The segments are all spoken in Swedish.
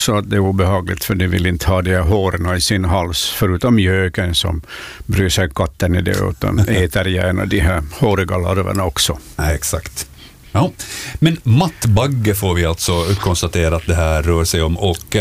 Så att det är obehagligt för de vill inte ha de här håren i sin hals, förutom göken som bryr sig katten i det, utan äter gärna de här håriga larverna också. Nej, exakt. Ja. Men mattbagge får vi alltså konstatera att det här rör sig om, och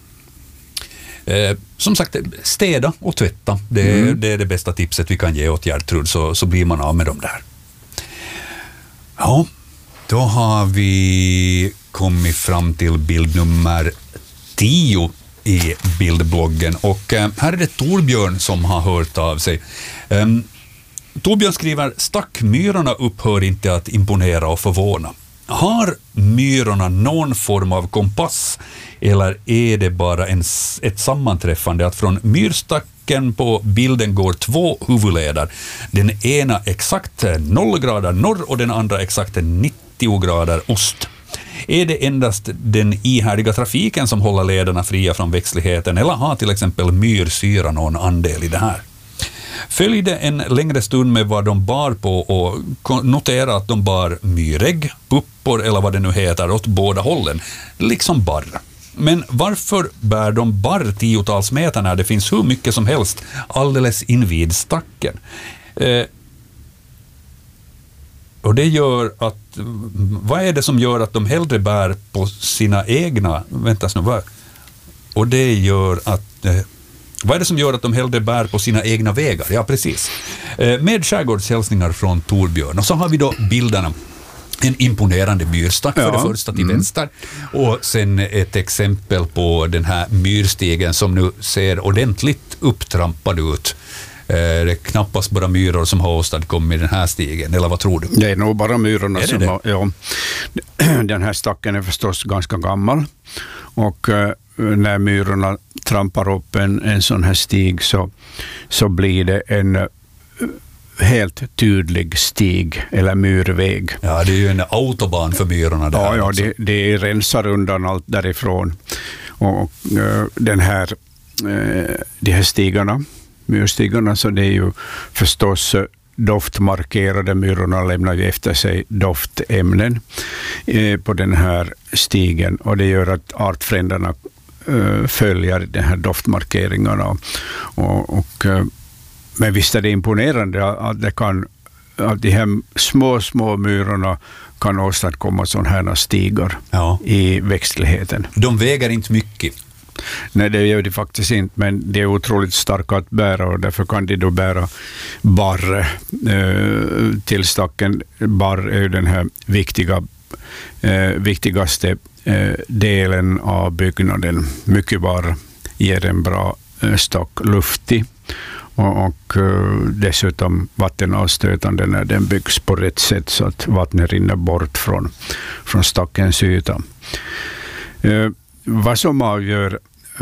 som sagt, städa och tvätta, det är det bästa tipset vi kan ge åt Gertrud, så blir man av med dem där. Ja, då har vi kommit fram till bild nummer 10 i bildbloggen, och här är det Torbjörn som har hört av sig. Torbjörn skriver: stackmyrorna upphör inte att imponera och förvåna. Har myrorna någon form av kompass, eller är det bara ett sammanträffande att från myrstacken på bilden går 2 huvudleder, den ena exakt 0 grader norr och den andra exakt 90 grader ost? Är det endast den ihärdiga trafiken som håller lederna fria från växtligheten, eller har till exempel myrsyra någon andel i det här? Följde en längre stund med vad de bar på och notera att de bar myrägg, puppor eller vad det nu heter åt båda hållen, liksom barr. Men varför bär de barr 10-tals meter när det finns hur mycket som helst alldeles invid stacken? Och det gör att, vad är det som gör att de hellre bär på sina egna, och det gör att, vad är det som gör att de hellre bär på sina egna vägar? Ja, precis. Med skärgårdshälsningar från Torbjörn. Och så har vi då bilderna. En imponerande myrstack för det första till vänster, och sen ett exempel på den här myrstigen som nu ser ordentligt upptrampad ut. Det är knappast bara myror som har åstadkommit den här stigen, eller vad tror du? Det är nog bara myrorna som har, ja. Den här stacken är förstås ganska gammal, och när myrorna trampar upp en sån här stig så blir det en helt tydlig stig eller myrväg. Ja, det är ju en autobahn för myrorna där. Ja, det rensar undan allt därifrån. Och de här stigarna, myrstigarna, så det är ju förstås doftmarkerade. Myrorna lämnar ju efter sig doftämnen på den här stigen, och det gör att artfränderna följer de här doftmarkeringarna. Men visst är det imponerande att de här små myrorna kan åstadkomma sådana här stigar i växtligheten. De väger inte mycket. Nej, det gör de faktiskt inte, men det är otroligt starka att bära, och därför kan de då bära barr till stacken. Barr är ju den här viktigaste delen av byggnaden. Mycket barr ger en bra stack luftig, och dessutom vattenavstötande när den byggs på rätt sätt, så att vattnet rinner bort från stackens yta. Vad som avgör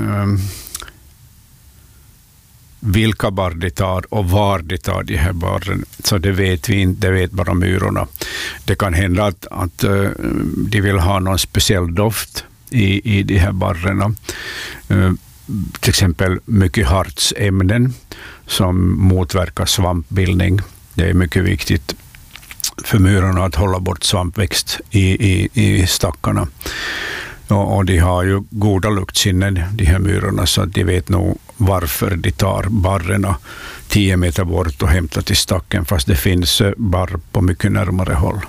vilka barr de tar och var de tar de här barren, så det vet vi inte, det vet bara myrorna. Det kan hända att de vill ha någon speciell doft i de här barrerna. Till exempel mycket hartsämnen som motverkar svampbildning. Det är mycket viktigt för myrorna att hålla bort svampväxt i stackarna. Och de har ju goda luktsinnen, de här myrorna, så att de vet nog varför de tar barrerna 10 meter bort och hämtar till stacken, fast det finns barr på mycket närmare håll.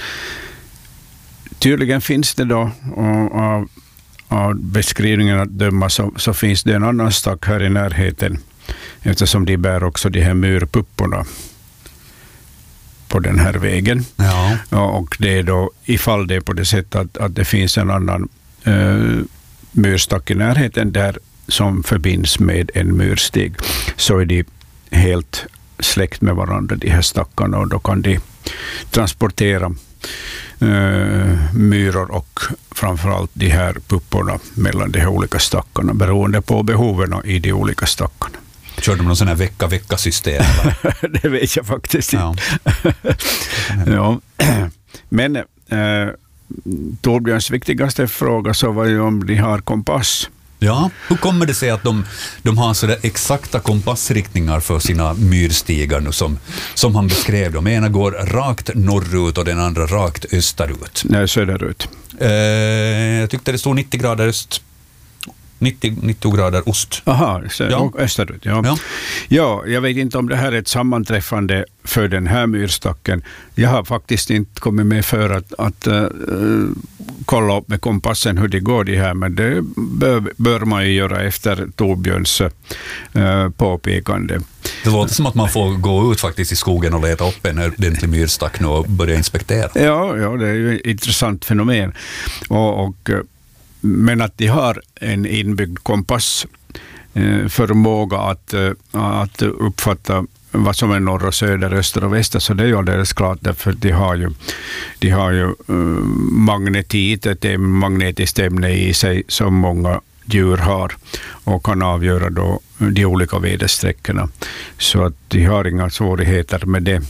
Tydligen finns det då, av beskrivningen att döma, så finns det en annan stack här i närheten, eftersom de bär också de här myrpupporna på den här vägen. Ja. Och det är då, ifall det är på det sättet att det finns en annan myrstack i närheten där som förbinds med en myrstig, så är de helt släkt med varandra, de här stackarna, och då kan de transportera myror och framförallt de här pupporna mellan de här olika stackarna, beroende på behoven i de olika stackarna. Kör de någon sån här vecka-system? Det vet jag faktiskt inte. Ja. Men Torbjörns viktigaste fråga så var ju om de har kompass. Ja, hur kommer det sig att de har så där exakta kompassriktningar för sina myrstigar nu som han beskrev? De ena går rakt norrut och den andra rakt österut. Nej, söderut. Jag tyckte det stod 90 grader öst. 90 grader ost. Aha, österut. Ja. Ja, jag vet inte om det här är ett sammanträffande för den här myrstacken. Jag har faktiskt inte kommit med för att kolla upp med kompassen hur det går det här, men det bör man ju göra efter Torbjörns påpekande. Det låter som att man får gå ut faktiskt i skogen och leta upp en ordentlig myrstack och börja inspektera. Ja, det är ju ett intressant fenomen. Men att de har en inbyggd kompass, förmåga att uppfatta vad som är norr och söder, öster och väster, så det är ju alldeles klart, därför de har ju magnetit, ett magnetiskt ämne i sig som många djur har och kan avgöra då de olika vädersträckorna. Så att de har inga svårigheter med det.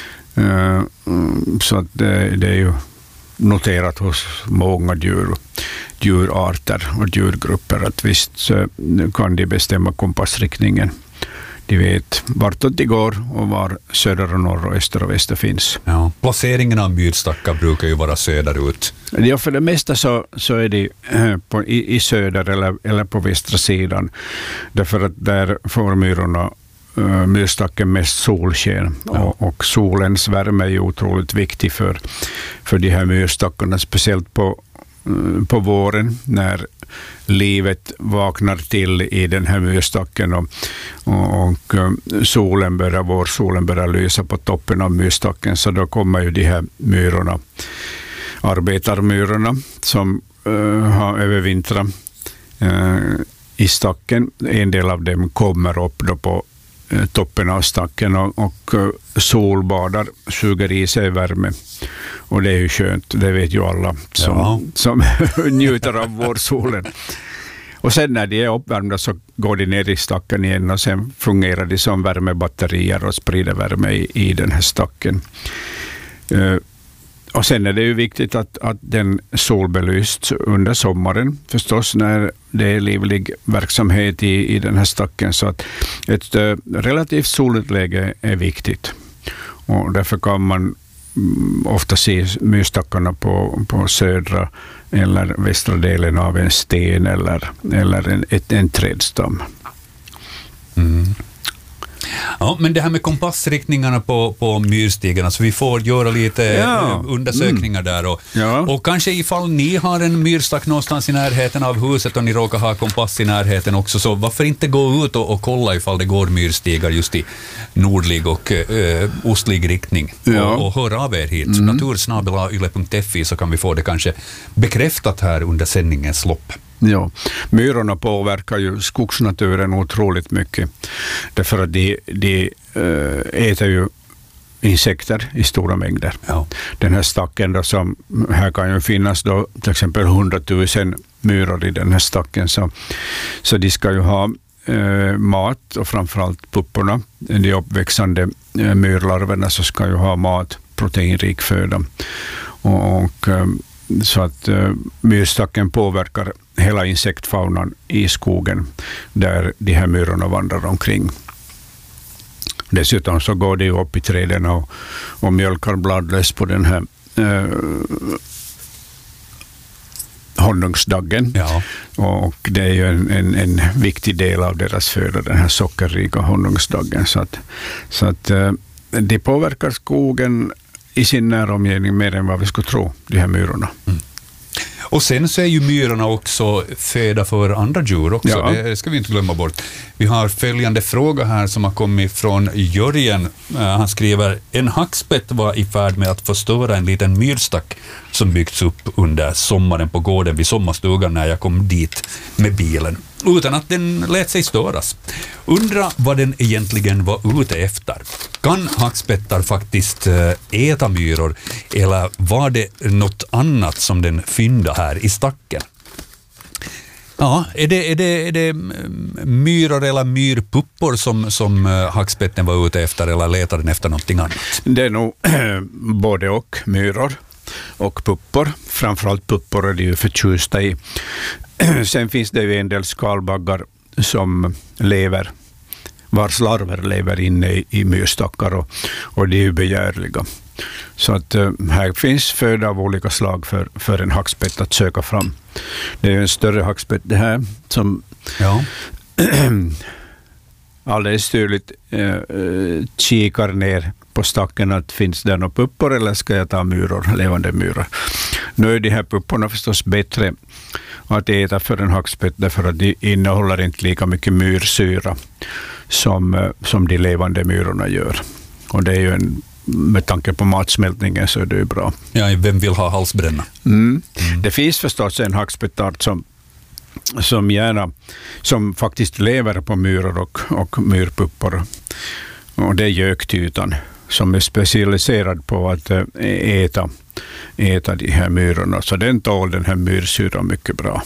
Så att det är ju noterat hos många djurarter och djurgrupper att visst kan de bestämma kompassriktningen. De vet vartåt de går och var söder och norr och öster och väster finns. Ja. Placeringen av myrstackar brukar ju vara söderut. Ja, för det mesta så är det i söder eller på västra sidan. Därför att där får myrstacken mest solsken. Ja. Och solens värme är ju otroligt viktig för de här myrstackarna, speciellt på våren när livet vaknar till i den här myrstacken och vårsolen börjar lysa på toppen av myrstacken, så då kommer ju de här myrorna, arbetarmyrorna som har övervintrat i stacken. En del av dem kommer upp då på toppen av stacken och solbadar, suger i sig värme. Och det är ju skönt, det vet ju alla som njuter av vårsolen. Och sen när de är uppvärmda så går de ner i stacken igen och sen fungerar de som värmebatterier och sprider värme i den här stacken. Och sen är det ju viktigt att den solbelysts under sommaren, förstås, när det är livlig verksamhet i den här stacken. Så att ett relativt solutläge är viktigt. Och därför kan man ofta se myrstackarna på södra eller västra delen av en sten eller en trädstam. Mm. Ja, men det här med kompassriktningarna på myrstigarna, så vi får göra lite undersökningar där och kanske ifall ni har en myrstack någonstans i närheten av huset och ni råkar ha kompass i närheten också, så varför inte gå ut och kolla ifall det går myrstigar just i nordlig och ostlig riktning och höra av er hit. natursnabela.yle.fi, så kan vi få det kanske bekräftat här under sändningens lopp. Ja, myrorna påverkar ju skogsnaturen otroligt mycket, därför att de äter ju insekter i stora mängder. Ja. Den här stacken då, som här kan ju finnas då till exempel 100 000 myror i den här stacken, så de ska ju ha mat, och framförallt pupporna, de uppväxande myrlarverna, så ska ju ha mat, proteinrik föda, och så att myrstacken påverkar hela insektfaunan i skogen där de här myrorna vandrar omkring. Dessutom så går det ju upp i träden och mjölkar bladlöss på den här honungsdaggen. Ja. Och det är ju en viktig del av deras föda, den här sockerrika honungsdaggen. Så att det påverkar skogen i sin näromgivning mer än vad vi skulle tro, de här myrorna. Mm. Och sen så är ju myrorna också föda för andra djur också. Ja. Det ska vi inte glömma bort. Vi har följande fråga här som har kommit från Jörgen. Han skriver: en hackspett var i färd med att förstöra en liten myrstack som byggts upp under sommaren på gården vid sommarstugan när jag kom dit med bilen, utan att den lät sig störas. Undra vad den egentligen var ute efter. Kan hackspettar faktiskt äta myror, eller var det något annat som den fynda här i stacken? Ja, är det myror eller myrpuppor som hackspetten var ute efter, eller letar den efter någonting annat? Det är nog både och, myror och puppor. Framförallt puppor är det ju förtjusta i. Sen finns det ju en del skalbaggar som lever vars larver lever inne i myrstackar och de är ju begärliga. Så att här finns föda av olika slag för en hackspett att söka fram. Det är ju en större hackspett det här som alldeles tydligt kikar ner på stacken att finns det några puppor eller ska jag ta myror, levande myror. Nu är de här pupporna förstås bättre att äta för en hackspett därför att de innehåller inte lika mycket myrsyra som de levande myrorna gör. Och det är ju med tanke på matsmältningen så är det ju bra. Ja, vem vill ha halsbränna? Det finns förstås en hackspettart som faktiskt lever på myror och myrpuppor. Och det är göktytan som är specialiserad på att äta de här myrorna. Så den tål den här myrsyran mycket bra.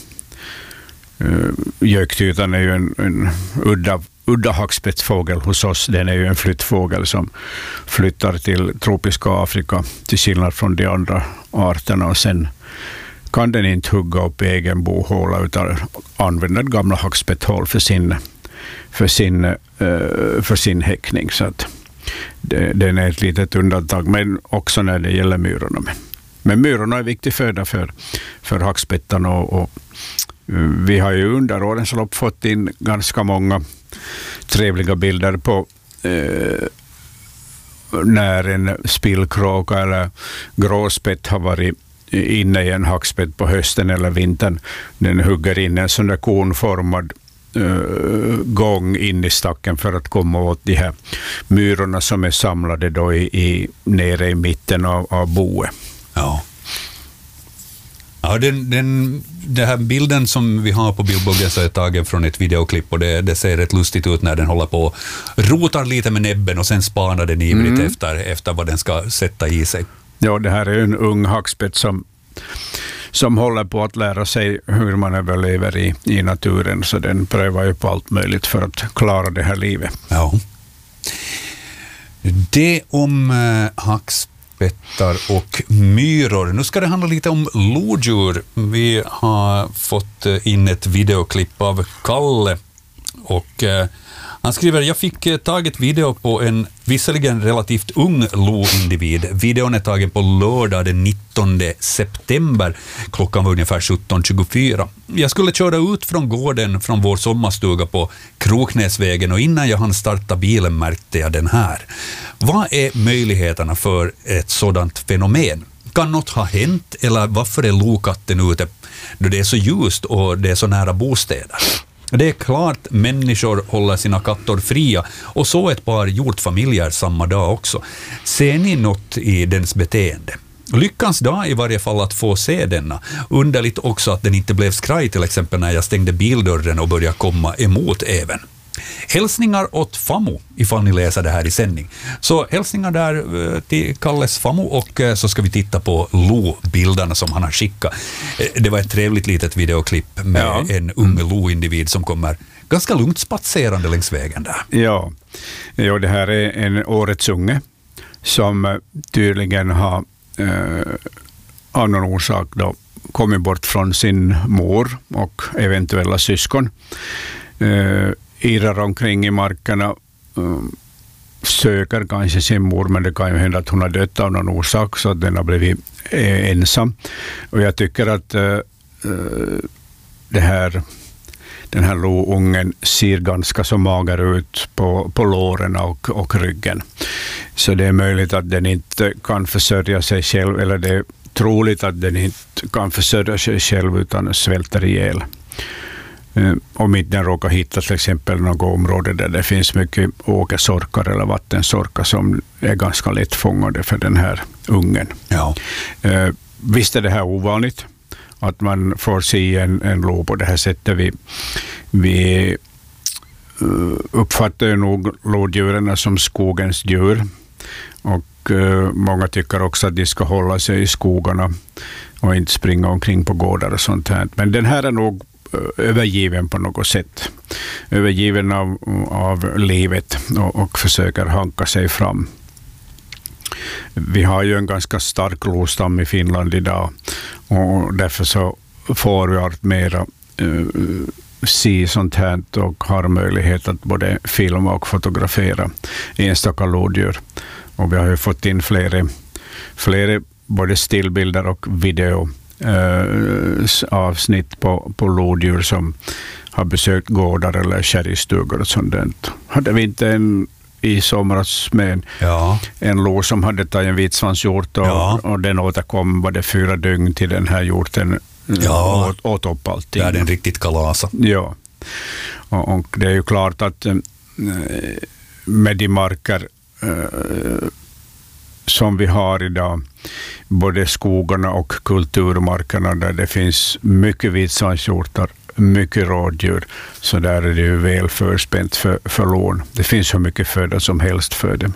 Göktytan är ju en udda hackspettsfågel hos oss. Den är ju en flyttfågel som flyttar till tropiska Afrika till skillnad från de andra arterna, och sen kan den inte hugga upp egen bohåla utan använder gamla hackspetthål för sin häckning. Så att den är ett litet undantag, men också när det gäller myrorna. Men myrorna är viktig föda för hackspettarna och vi har ju under årens lopp fått in ganska många trevliga bilder på när en spillkråka eller gråspett har varit inne i en hackspett på hösten eller vintern. Den hugger in en sån där konformad gång in i stacken för att komma åt de här myrorna som är samlade då nere i mitten av boet. Ja. Ja, den här bilden som vi har på bildbloggen så är tagen från ett videoklipp och det ser rätt lustigt ut när den håller på rotar lite med näbben och sen spanar den ivrigt efter vad den ska sätta i sig. Ja, det här är en ung hackspett som håller på att lära sig hur man överlever i naturen, så den prövar ju på allt möjligt för att klara det här livet. Ja. Det om hackspettar och myror. Nu ska det handla lite om lodjur. Vi har fått in ett videoklipp av Kalle och han skriver: jag fick taget video på en visserligen relativt ung lo-individ. Videon är tagen på lördag den 19 september. Klockan var ungefär 17:24. Jag skulle köra ut från gården från vår sommarstuga på Kroknäsvägen och innan jag hann starta bilen märkte jag den här. Vad är möjligheterna för ett sådant fenomen? Kan något ha hänt eller varför är lokatten ute då det är så ljust och det är så nära bostäder? Det är klart människor håller sina katter fria och så ett par hjortfamiljer samma dag också. Ser ni något i dens beteende? Lyckans dag i varje fall att få se denna. Underligt också att den inte blev skraj till exempel när jag stängde bildörren och började komma emot även. Hälsningar åt Famo ifall ni läser det här i sändning. Så hälsningar där till Kalles Famo och så ska vi titta på lo-bilderna som han har skickat. Det var ett trevligt litet videoklipp med en ung lo-individ som kommer ganska lugnt spatserande längs vägen där. Ja, det här är en årets unge som tydligen har av någon orsak då kommit bort från sin mor och eventuella syskon. Irrar omkring i markerna, söker kanske sin mor, men det kan ju hända att hon har dött av någon orsak så att den har blivit ensam. Och jag tycker att den här loungen ser ganska så mager ut på låren och ryggen. Så det är möjligt att den inte kan försörja sig själv, eller det är troligt att den inte kan försörja sig själv utan svälter ihjäl. Om inte den råkar hitta till exempel något område där det finns mycket åkersorkar eller vattensorkar som är ganska lätt fångade för den här ungen. Ja. Visst är det här ovanligt att man får se en lo på det här sättet. Vi uppfattar ju nog lodjuren som skogens djur och många tycker också att de ska hålla sig i skogarna och inte springa omkring på gårdar och sånt här. Men den här är nog övergiven på något sätt. Övergiven av livet och försöker hanka sig fram. Vi har ju en ganska stark lostam i Finland idag och därför så får vi allt mera se sånt här och har möjlighet att både filma och fotografera enstaka lodjur. Och vi har ju fått in flera både stillbilder och video avsnitt på lodjur som har besökt gårdar eller kärristugor och sånt där. Hade vi inte i somras med en lo som hade tagit en vitsvanshjort och den återkom var det 4 dygn till den här hjorten åt upp allting. Där den riktigt kalasa. Ja, och det är ju klart att med de marker som vi har idag, både skogarna och kulturmarkerna där det finns mycket vitsvanshjortar, mycket rådjur, så där är det ju väl förspänt för lån. Det finns så mycket föda som helst för dem.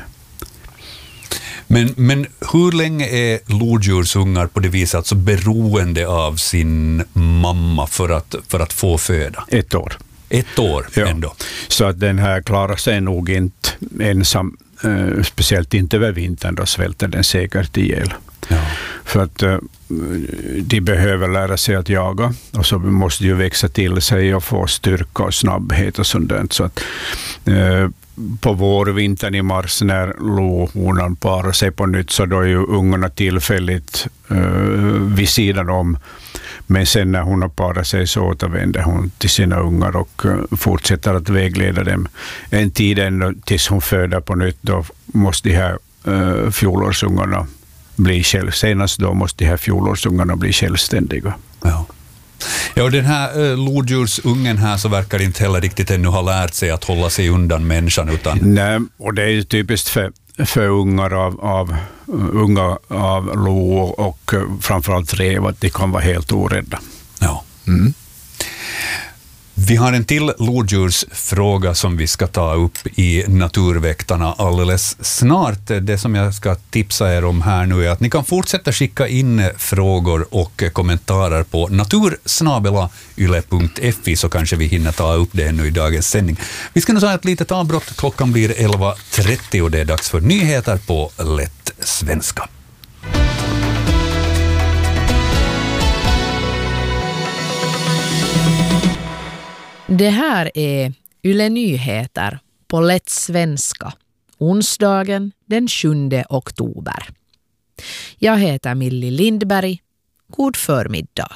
Men hur länge är lodjursungar på det viset alltså beroende av sin mamma för att få föda? 1 år. 1 år ändå. Så att den här klarar sig nog inte ensam, speciellt inte över vintern, då svälter den säkert ihjäl. Ja. För att de behöver lära sig att jaga och så måste ju växa till sig och få styrka och snabbhet och sånt där. Så att på vårvintern i mars när lohonan parar sig på nytt, så då är ju ungarna tillfälligt vid sidan om. Men sen när hon har parat sig så återvänder hon till sina ungar och fortsätter att vägleda dem en tid ännu tills hon föder på nytt. Då måste de här fjolårsungarna bli senast då måste de här fjolårsungarna bli självständiga. Ja, och den här lodjursungen här så verkar inte heller riktigt ännu ha lärt sig att hålla sig undan människan. Nej, och det är ju typiskt för ungar av lo och framförallt rev att de kan vara helt orädda. Ja. Vi har en till lodjursfråga som vi ska ta upp i Naturväktarna alldeles snart. Det som jag ska tipsa er om här nu är att ni kan fortsätta skicka in frågor och kommentarer på natursnabela.yle.fi, så kanske vi hinner ta upp det nu i dagens sändning. Vi ska nu ta ett litet avbrott. Klockan blir 11.30 och det är dags för nyheter på lätt svenska. Det här är Yle Nyheter på lätt svenska, onsdagen den 7 oktober. Jag heter Millie Lindberg. God förmiddag.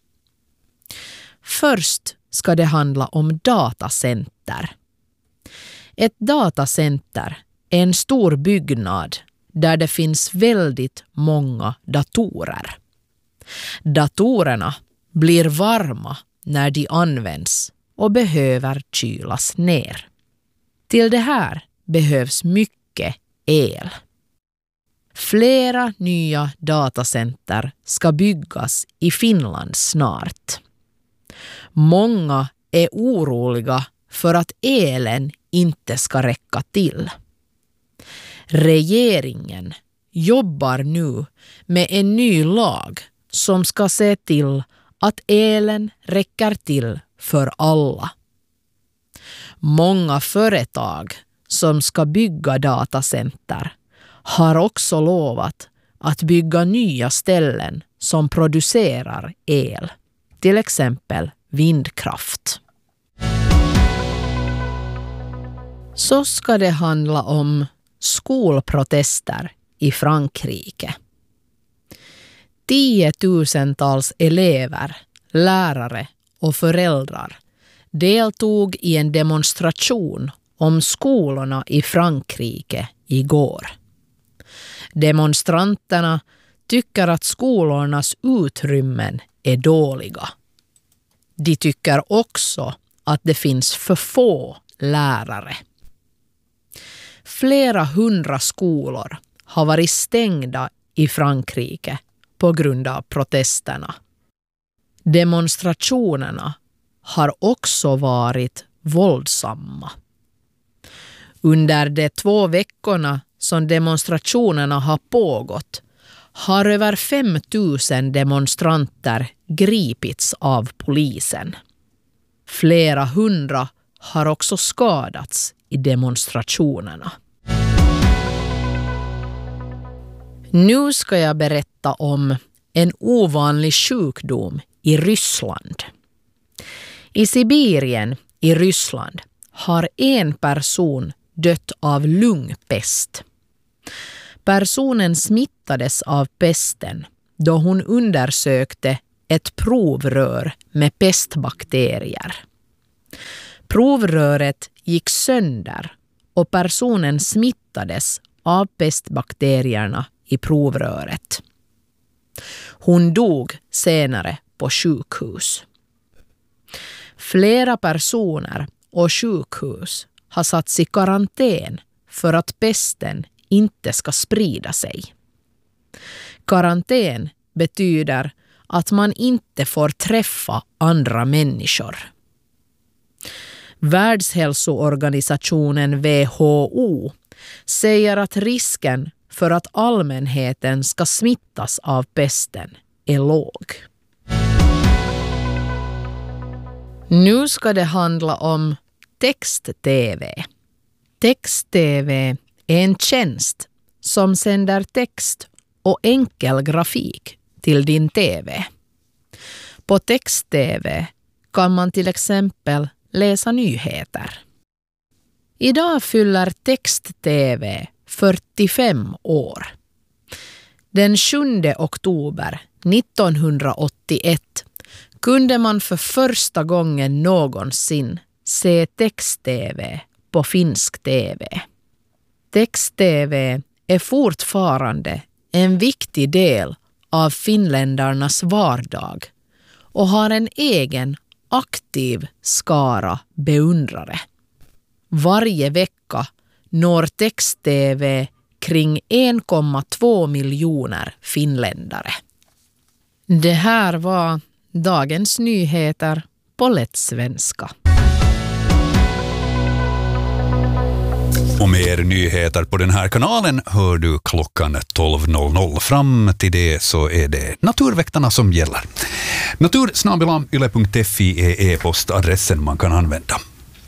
Först ska det handla om datacenter. Ett datacenter är en stor byggnad där det finns väldigt många datorer. Datorerna blir varma när de används och behöver kylas ner. Till det här behövs mycket el. Flera nya datacenter ska byggas i Finland snart. Många är oroliga för att elen inte ska räcka till. Regeringen jobbar nu med en ny lag som ska se till att elen räcker till för alla. Många företag som ska bygga datacenter har också lovat att bygga nya ställen som producerar el, till exempel vindkraft. Så ska det handla om skolprotester i Frankrike. 10 000-tals elever, lärare och föräldrar deltog i en demonstration om skolorna i Frankrike igår. Demonstranterna tycker att skolornas utrymmen är dåliga. De tycker också att det finns för få lärare. Flera 100 skolor har varit stängda i Frankrike på grund av protesterna. Demonstrationerna har också varit våldsamma. Under de 2 veckorna som demonstrationerna har pågått har över 5 000 demonstranter gripits av polisen. Flera 100 har också skadats i demonstrationerna. Nu ska jag berätta om en ovanlig sjukdom i Ryssland. I Sibirien i Ryssland har en person dött av lungpest. Personen smittades av pesten då hon undersökte ett provrör med pestbakterier. Provröret gick sönder och personen smittades av pestbakterierna i provröret. Hon dog senare på sjukhus. Flera personer och sjukhus har satts i karantän för att pesten inte ska sprida sig. Karantän betyder att man inte får träffa andra människor. Världshälsoorganisationen WHO säger att risken för att allmänheten ska smittas av pesten är låg. Nu ska det handla om text-tv. Text-tv är en tjänst som sänder text och enkel grafik till din tv. På text-tv kan man till exempel läsa nyheter. Idag fyller text-tv 45 år. Den 7 oktober 1981 kunde man för första gången någonsin se text-tv på finsk tv. Text-tv är fortfarande en viktig del av finländarnas vardag och har en egen aktiv skara beundrare. Varje vecka når text-tv kring 1,2 miljoner finländare. Det här var dagens nyheter på lätt svenska. Och mer nyheter på den här kanalen hör du klockan 12.00. Fram till det så är det Naturväktarna som gäller. natur@yle.fi är e-postadressen man kan använda.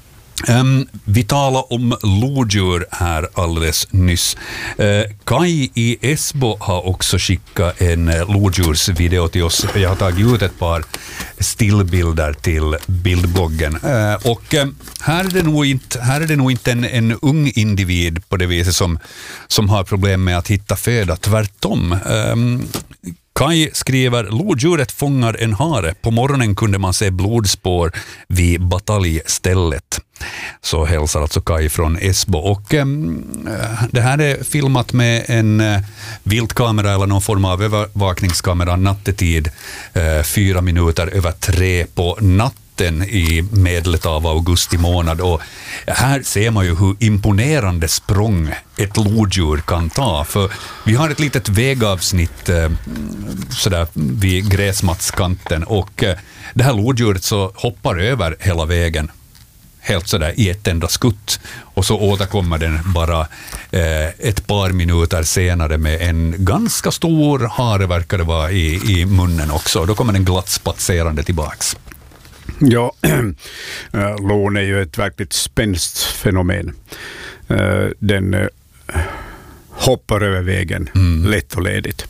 Vi talar om lodjur här alldeles nyss. Kai i Esbo har också skickat en lodjursvideo till oss. Jag har tagit ut ett par stillbilder till bildbloggen. Och här är det nog inte en ung individ på det viset som har problem med att hitta föda. Tvärtom. Kai skriver, lodjuret fångar en hare. På morgonen kunde man se blodspår vid bataljstället. Så hälsar alltså Kai från Esbo. Och det här är filmat med en viltkamera eller någon form av övervakningskamera nattetid 4 minuter över 3 på natten i medlet av augusti månad. Och här ser man ju hur imponerande språng ett lodjur kan ta. För vi har ett litet vägavsnitt sådär vid gräsmattskanten och det här lodjuret så hoppar över hela vägen helt sådär i ett enda skutt och så återkommer den bara ett par minuter senare med en ganska stor hare verkar det vara i munnen också. Då kommer den glatt spatserande tillbaks. Ja, lån är ju ett verkligt spänstfenomen. Den hoppar över vägen lätt och ledigt.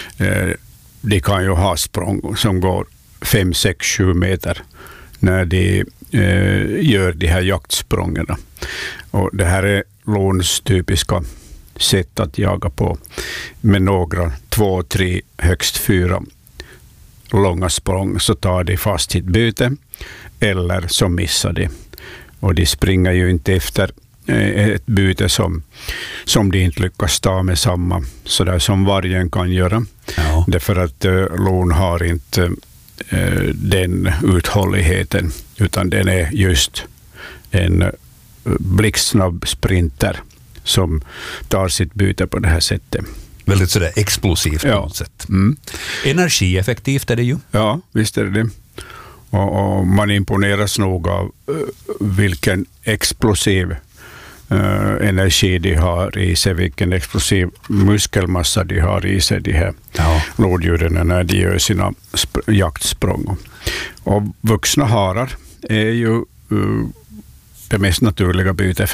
De kan ju ha språng som går 5, 6, 7 meter när de gör de här jaktsprångerna. Och det här är låns typiska sätt att jaga på med några 2, 3, högst 4 långa språng så tar de fast sitt byte eller så missar de. Och de springer ju inte efter ett byte som de inte lyckas ta med samma sådär som vargen kan göra. Ja. Därför att lon har inte den uthålligheten utan den är just en blixtsnabb sprinter som tar sitt byte på det här sättet. Väldigt sådär explosivt på något sätt. Energieffektivt är det ju. Ja, visst är det. Och man imponeras nog av vilken explosiv energi de har i sig, vilken explosiv muskelmassa de har i sig, de här lodjuren när de gör sina jaktsprång. Och vuxna harar är ju det mest naturliga bytet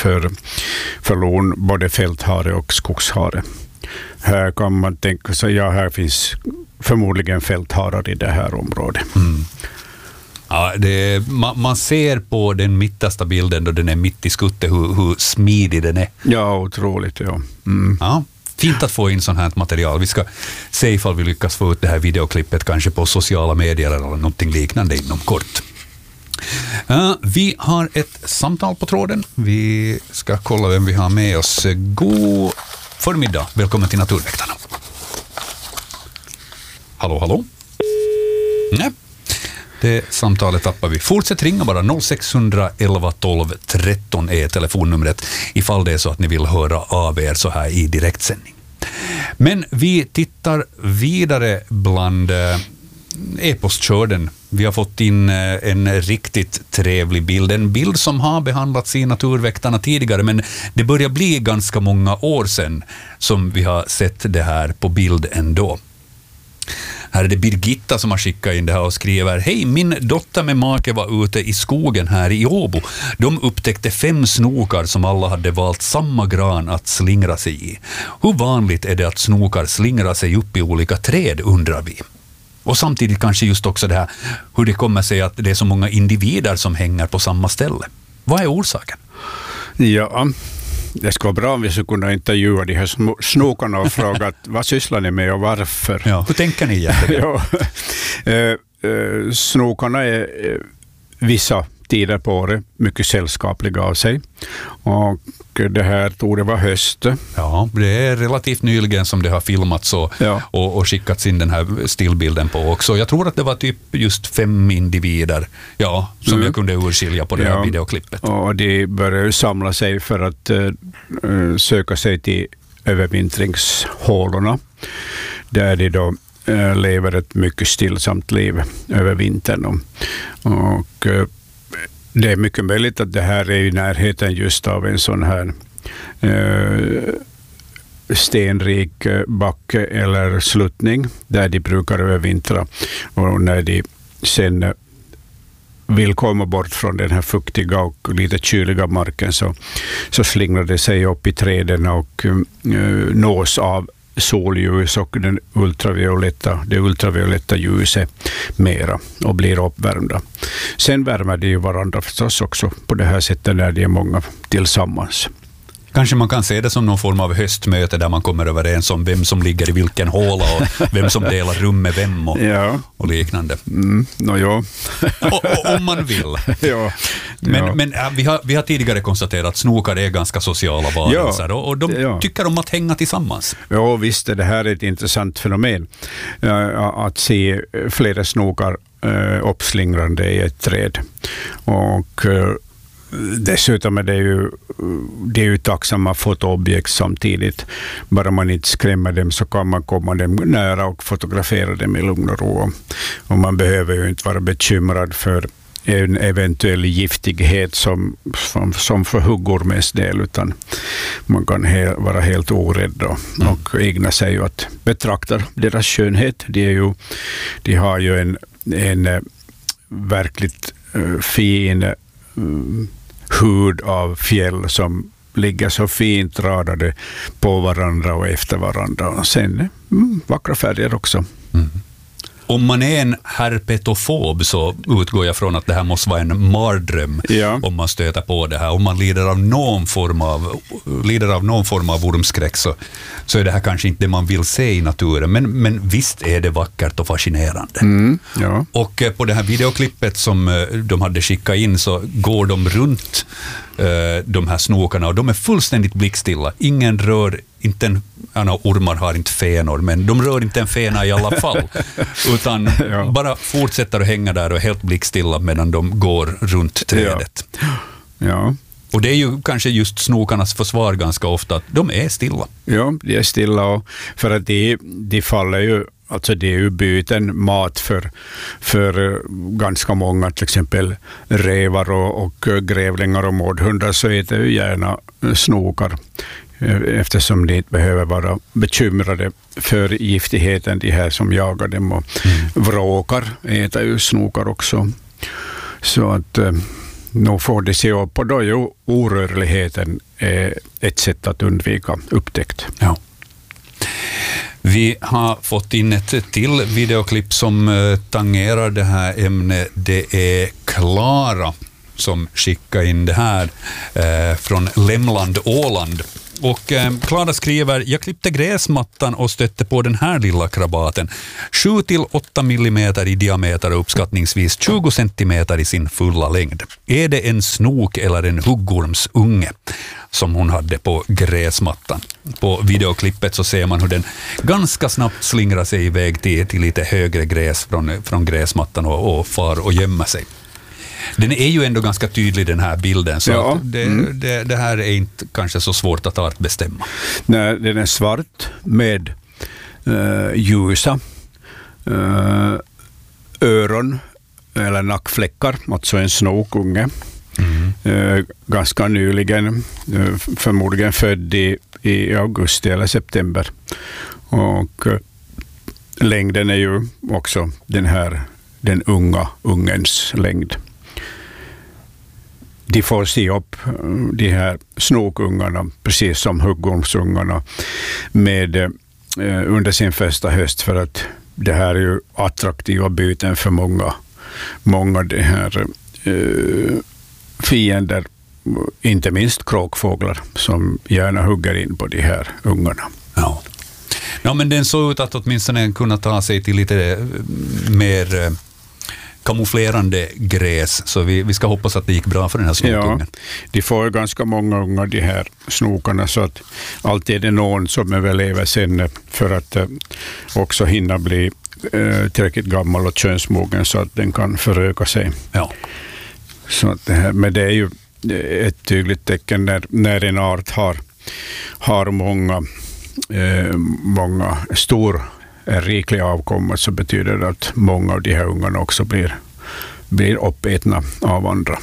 för lon, både fälthare och skogshare. Här kan man tänka sig, här finns förmodligen fältharar i det här området. Ja, man ser på den mittaste bilden då den är mitt i skuttet hur smidig den är. Ja, otroligt. Ja. Ja, fint att få in sånt här material. Vi ska se ifall vi lyckas få ut det här videoklippet kanske på sociala medier eller någonting liknande inom kort. Vi har ett samtal på tråden. Vi ska kolla vem vi har med oss. God förmiddag. Välkommen till Naturväktarna. Hallå? Nej. Det samtalet tappar vi. Fortsätt ringa bara. 0611 12 13 är telefonnumret ifall det är så att ni vill höra av er så här i direktsändning. Men vi tittar vidare bland e-postkörden. Vi har fått in en riktigt trevlig bild. En bild som har behandlats i Naturväktarna tidigare, men det börjar bli ganska många år sedan som vi har sett det här på bild ändå. Här är det Birgitta som har skickat in det här och skriver: Hej, min dotter med make var ute i skogen här i Åbo. De upptäckte 5 snokar som alla hade valt samma gran att slingra sig i. Hur vanligt är det att snokar slingrar sig upp i olika träd, undrar vi. Och samtidigt kanske just också det här hur det kommer sig att det är så många individer som hänger på samma ställe. Vad är orsaken? Ja, det ska vara bra om vi skulle kunna intervjua de här snokarna och fråga vad sysslar ni med och varför. Ja, hur tänker ni egentligen? Snokarna är vissa tider på året mycket sällskapliga av sig. Och det här tror det var höst. Ja, det är relativt nyligen som det har filmats och skickats in den här stillbilden på också. Jag tror att det var typ just 5 individer som jag kunde urskilja på det här videoklippet. Och de började samla sig för att söka sig till övervintringshålorna där de då lever ett mycket stillsamt liv över vintern. Och det är mycket möjligt att det här är i närheten just av en sån här stenrik backe eller sluttning där de brukar övervintra. Och när de sen vill komma bort från den här fuktiga och lite kyliga marken så slingrar det sig upp i träden och nås av solljus och det ultravioletta ljuset mera och blir uppvärmda. Sen värmer de ju varandra förstås också på det här sättet när de är många tillsammans. Kanske man kan se det som någon form av höstmöte där man kommer överens om vem som ligger i vilken håla och vem som delar rum med vem och liknande. Om man vill. Men vi har tidigare konstaterat att snokar är ganska sociala varelser och de tycker om att hänga tillsammans. Ja, visst är det här ett intressant fenomen att se flera snokar uppslingrande i ett träd. Och dessutom är det är ju tacksamma fotoobjekt samtidigt. Bara man inte skrämmer dem så kan man komma dem nära och fotografera dem i lugn och ro. Och man behöver ju inte vara bekymrad för en eventuell giftighet som för huggormens del, utan man kan vara helt orädd och ägna sig åt betrakta deras skönhet. De har ju en verkligt fin hud av fjäll som ligger så fint radade på varandra och efter varandra. Och sen vackra färger också. Mm. Om man är en herpetofob så utgår jag från att det här måste vara en mardröm om man stöter på det här. Om man lider av någon form av ormskräck så är det här kanske inte det man vill se i naturen. Men visst är det vackert och fascinerande. Och på det här videoklippet som de hade skickat in så går de runt de här snokarna och de är fullständigt blickstilla. Ingen rör, ormar har inte fenor, men de rör inte en fena i alla fall utan bara fortsätter att hänga där och helt blickstilla medan de går runt trädet. Och det är ju kanske just snokarnas försvar ganska ofta att de är stilla. Ja, de är stilla och för att de faller ju. Alltså det är ju byten mat för ganska många, till exempel rävar och grävlingar och mårdhundar, så äter ju gärna snokar eftersom de inte behöver vara bekymrade för giftigheten, de här som jagar dem. Och vråkar äter ju snokar också. Så att nu får det se upp, och då är ju orörligheten ett sätt att undvika upptäckt. Ja. Vi har fått in ett till videoklipp som tangerar det här ämnet. Det är Klara som skickar in det här från Lämland, Åland. Och Klara skriver: jag klippte gräsmattan och stötte på den här lilla krabaten. 7-8 mm i diameter och uppskattningsvis 20 centimeter i sin fulla längd. Är det en snok eller en huggormsunge som hon hade på gräsmattan? På videoklippet så ser man hur den ganska snabbt slingrar sig iväg till lite högre gräs från gräsmattan och far och gömmer sig. Den är ju ändå ganska tydlig, den här bilden, så ja. att det här är inte kanske så svårt att bestämma. Nej, den är svart med ljusa öron eller nackfläckar, alltså en snokunge. Ganska nyligen, förmodligen född i augusti eller september. Och längden är ju också den unga ungens längd. De får se upp de här snokungarna, precis som huggormsungarna, under sin första höst, för att det här är ju attraktiva byten för många de här fiender, inte minst kråkfåglar, som gärna hugger in på de här ungarna. Ja, men den såg ut att åtminstone kunna ta sig till lite mer kamouflerande gräs, så vi ska hoppas att det gick bra för den här snokungen. Ja, de får ganska många ungar, de här snokarna, så att alltid är det någon som överlever sen för att också hinna bli tillräckligt gammal och könsmogen så att den kan föröka sig. Ja. Så att men det är ju ett tydligt tecken när en art har många riklig avkomma, så betyder det att många av de här ungarna också blir uppätna av andra.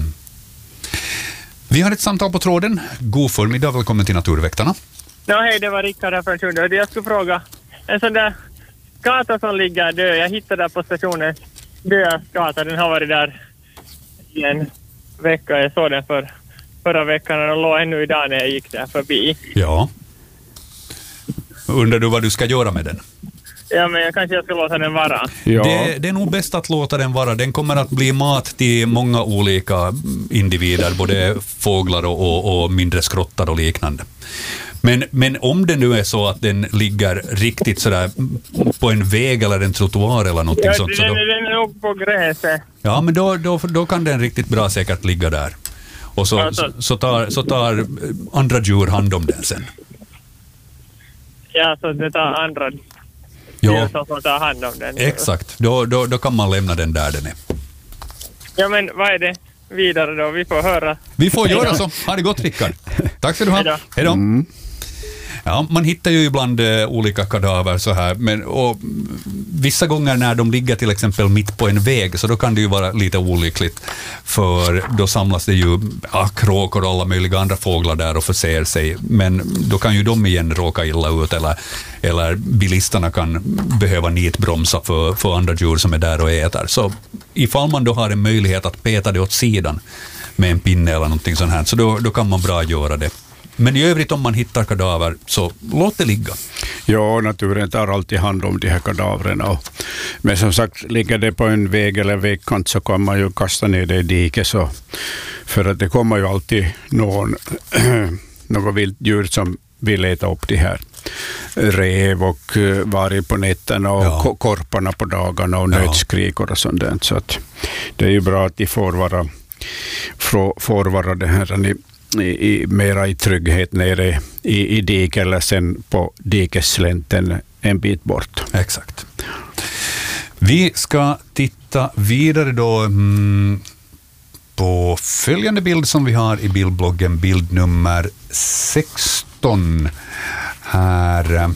Vi har ett samtal på tråden. God förmiddag, välkommen till Naturväktarna. Ja, hej, det var Rickard här från Tjundö. Jag skulle fråga, en sån där skata som ligger död, jag hittade där på stationen, död skata, den har varit där i en vecka. Jag såg den förra veckan och den låg ännu idag när jag gick där förbi. Ja. Undrar du vad du ska göra med den? Ja, men jag ska låta den vara. Ja. Det är nog bäst att låta den vara. Den kommer att bli mat till många olika individer, både fåglar och mindre skrottar och liknande. Men om det nu är så att den ligger riktigt sådär på en väg eller en trottoar eller någonting sånt. Den är nog på gräset. Ja, men då kan den riktigt bra säkert ligga där. Och så tar andra djur hand om den sen. Ja, så det tar andra djur som tar hand om den. Exakt, då kan man lämna den där den är. Ja, men vad är det vidare då? Vi får höra. Vi får göra så. Ha det gott, Rickard. Tack ska du ha. Hej då. Ja, man hittar ju ibland olika kadaver så här, och vissa gånger när de ligger till exempel mitt på en väg, så då kan det ju vara lite olyckligt, för då samlas det ju kråkor och alla möjliga andra fåglar där och förser sig, men då kan ju de igen råka illa ut, eller bilisterna kan behöva nitbromsa för andra djur som är där och äter. Så ifall man då har en möjlighet att peta det åt sidan med en pinne eller någonting sånt här, så då kan man bra göra det. Men i övrigt, om man hittar kadaver, så låt det ligga. Ja, naturen tar alltid hand om de här kadaverna. Men som sagt, ligger det på en väg eller vägkant, så kan man ju kasta ner det i diket. Så, för att det kommer ju alltid något vilt djur som vill äta upp de här. Rev och varg på nätterna och korparna på dagarna och nötskrikor och sånt där. Så att det är ju bra att de får vara det här mera i trygghet nere i diket eller sen på dikeslänten en bit bort. Exakt. Vi ska titta vidare då på följande bild som vi har i bildbloggen, bild nummer 16 här.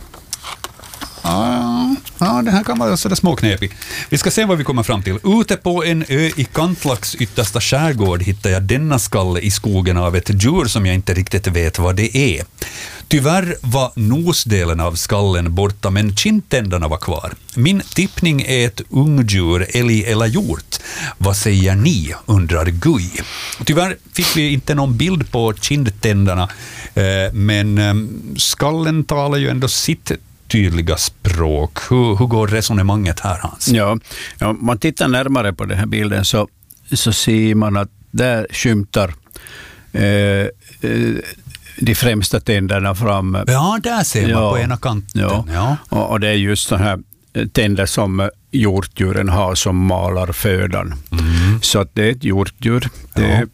Ja, det här kan vara sådär småknepig. Vi ska se vad vi kommer fram till. Ute på en ö i Kantlax yttersta skärgård hittar jag denna skalle i skogen av ett djur som jag inte riktigt vet vad det är. Tyvärr var nosdelen av skallen borta, men kindtänderna var kvar. Min tippning är ett ungdjur, älg eller hjort. Vad säger ni, undrar Guy. Tyvärr fick vi inte någon bild på kindtänderna, men skallen talar ju ändå sitt tydliga språk. Hur går resonemanget här, Hans? Ja, om man tittar närmare på den här bilden så ser man att där skymtar de främsta tänderna fram. Ja, där ser man på ena kanten. Ja. Och det är just så här tänder som hjortdjuren har som malar födan. Så att det är ett hjortdjur. Det är